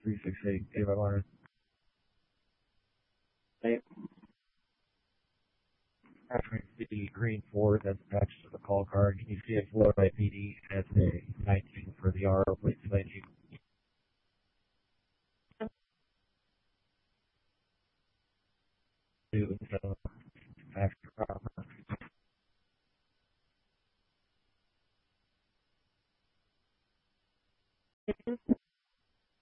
368 David Leonard. Hey, after the green Ford that's attached to the call card, can you see if Florida PD has a 19 for the R plate? Thank you.